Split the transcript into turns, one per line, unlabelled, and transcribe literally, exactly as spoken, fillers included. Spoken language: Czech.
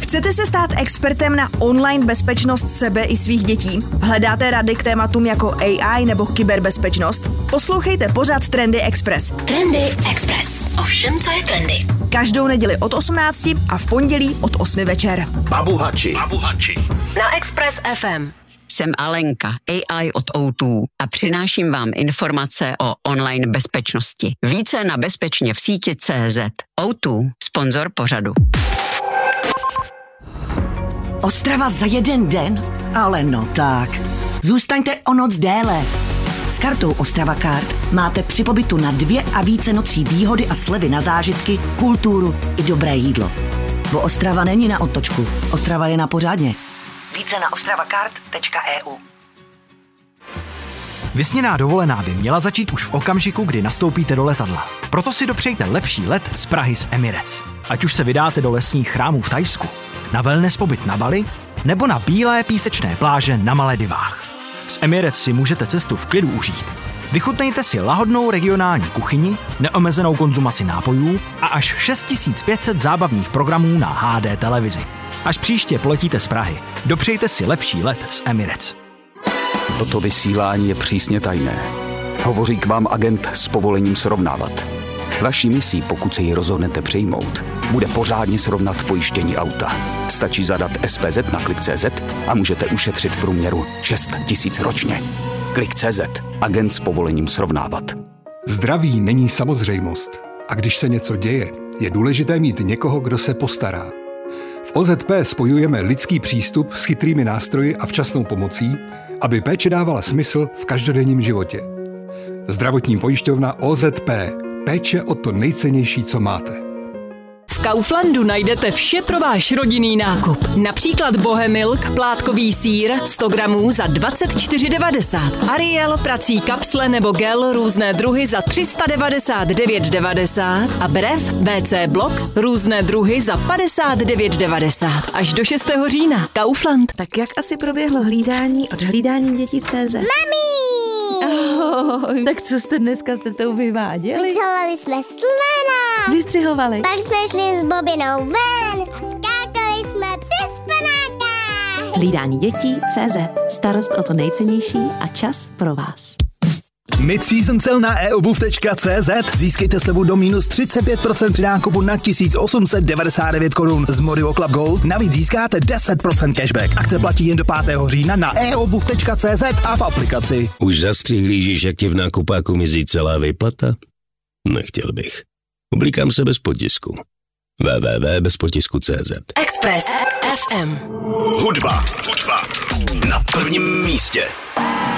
Chcete se stát expertem na online bezpečnost sebe i svých dětí? Hledáte rady k tématům jako A I nebo kyberbezpečnost? Poslouchejte pořad Trendy Express.
Trendy Express. O všem, co je trendy.
Každou neděli od osmnácti a v pondělí od osmi večer.
Babuhači. Babuhači.
Na Express F M.
Jsem Alenka, A I od O dva a přináším vám informace o online bezpečnosti. Více na bezpečně v síti tečka cé zet. O dva, sponzor pořadu.
Ostrava za jeden den? Ale no tak. Zůstaňte o noc déle. S kartou Ostrava Card máte při pobytu na dvě a více nocí výhody a slevy na zážitky, kulturu i dobré jídlo. Bo Ostrava není na otočku. Ostrava je na pořádně. Více na ostravacard tečka e u.
Vysněná dovolená by měla začít už v okamžiku, kdy nastoupíte do letadla. Proto si dopřejte lepší let z Prahy s Emirates. Ať už se vydáte do lesních chrámů v Thajsku, na wellness pobyt na Bali, nebo na bílé písečné pláže na Maledivách. S Emirates si můžete cestu v klidu užít. Vychutnejte si lahodnou regionální kuchyni, neomezenou konzumaci nápojů a až šest tisíc pět set zábavních programů na H D televizi. Až příště poletíte z Prahy, dopřejte si lepší let s Emirates.
Toto vysílání je přísně tajné. Hovoří k vám agent s povolením srovnávat. Vaší misí, pokud se ji rozhodnete přijmout, bude pořádně srovnat pojištění auta. Stačí zadat S P Z na klik tečka cé zet a můžete ušetřit v průměru šest tisíc ročně. klik tečka cé zet. Agent s povolením srovnávat.
Zdraví není samozřejmost. A když se něco děje, je důležité mít někoho, kdo se postará. V O Z P spojujeme lidský přístup s chytrými nástroji a včasnou pomocí, aby péče dávala smysl v každodenním životě. Zdravotní pojišťovna O Z P. Péče o to nejcennější, co máte.
V Kauflandu najdete vše pro váš rodinný nákup. Například Bohemilk, plátkový sýr, sto gramů za dvacet čtyři devadesát. Ariel, prací kapsle nebo gel, různé druhy za tři sta devadesát devět devadesát. A Brev, W C Blok, různé druhy za padesát devět devadesát. Až do šestého října. Kaufland.
Tak jak asi proběhlo hlídání od hlídání dětí tečka cé zet?
Mami!
Oh, tak co jste dneska s tetou vyváděli?
Vyčahovali jsme slona.
Vystřihovali.
Pak jsme šli s Bobinou ven a skákali jsme přes panáka.
Hlídání dětí tečka cé zet. Starost o to nejcennější a čas pro vás.
Mid-season sale na e obuv tečka cé zet. Získejte slevu do minus třicet pět procent při nákupu na tisíc osm set devadesát devět korun. Z Morio Club Gold navíc získáte deset procent cashback. Akce platí jen do pátého října na e obuv tečka cé zet a v aplikaci.
Už zas přihlížíš, jak ti v nákupáku mizí celá výplata? Nechtěl bych. Oblíkám se bez potisku. w w w tečka bez potisku tečka cé zet.
Express F M.
Hudba. Hudba. Na prvním místě.